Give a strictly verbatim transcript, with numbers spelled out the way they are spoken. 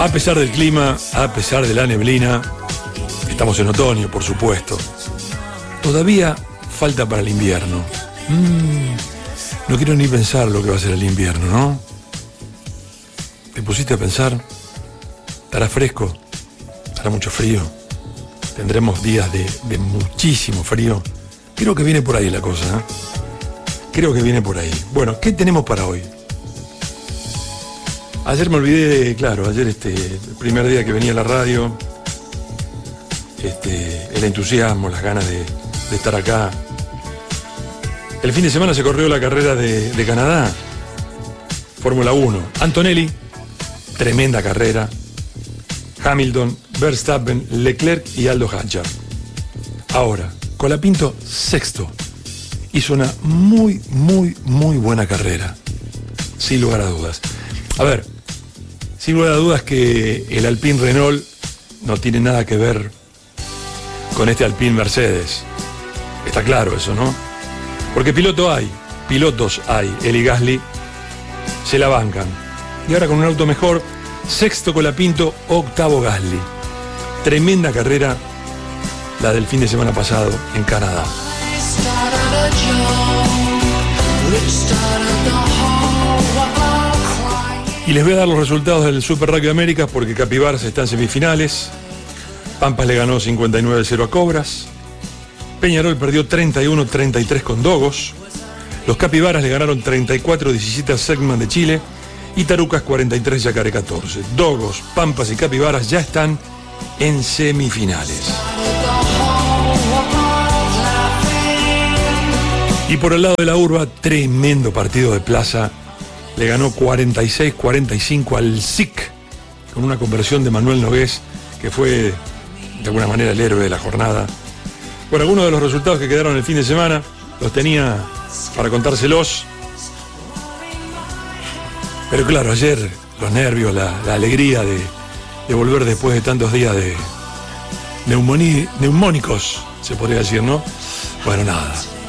A pesar del clima, a pesar de la neblina, estamos en otoño, por supuesto. Todavía falta para el invierno. Mm, no quiero ni pensar lo que va a ser el invierno, ¿no? ¿Te pusiste a pensar? ¿Estará fresco? ¿Hará mucho frío? ¿Tendremos días de, de muchísimo frío? Creo que viene por ahí la cosa, ¿eh? Creo que viene por ahí. Bueno, ¿qué tenemos para hoy? Ayer me olvidé, claro, ayer este, el primer día que venía a la radio, este, el entusiasmo, las ganas de, de estar acá. El fin de semana se corrió la carrera de, de Canadá, Fórmula uno. Antonelli, tremenda carrera. Hamilton, Verstappen, Leclerc y Aldo Hadjar. Ahora, Colapinto, sexto. Hizo una muy, muy, muy buena carrera. Sin lugar a dudas. A ver, sin lugar a dudas que el Alpine Renault no tiene nada que ver con este Alpine Mercedes. Está claro eso, ¿no? Porque piloto hay, pilotos hay. Eli Gasly se la bancan. Y ahora con un auto mejor, sexto Colapinto, octavo Gasly. Tremenda carrera la del fin de semana pasado en Canadá. Y les voy a dar los resultados del Super Rugby Américas porque Capibaras está en semifinales. Pampas le ganó cincuenta y nueve a cero a Cobras. Peñarol perdió treinta y uno a treinta y tres con Dogos. Los Capibaras le ganaron treinta y cuatro a diecisiete a Segman de Chile. Y Tarucas cuarenta y tres, Yacaré catorce. Dogos, Pampas y Capibaras ya están en semifinales. Y por el lado de la Urba, tremendo partido de plaza. Le ganó cuarenta y seis a cuarenta y cinco al S I C, con una conversión de Manuel Nogués, que fue de alguna manera el héroe de la jornada. Bueno, algunos de los resultados que quedaron el fin de semana los tenía para contárselos. Pero claro, ayer los nervios, la, la alegría de, de volver después de tantos días de neumonía, neumónicos, se podría decir, ¿no? Bueno, nada.